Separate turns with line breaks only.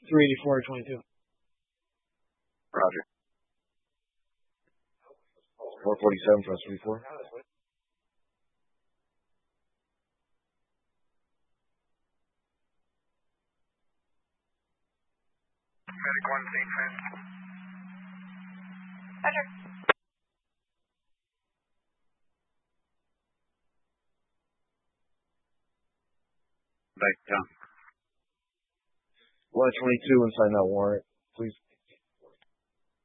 384 or 22.
Roger. 447 plus 34.
Medic 1, St. Francis.
Roger.
Back down. 122 and sign that warrant, please.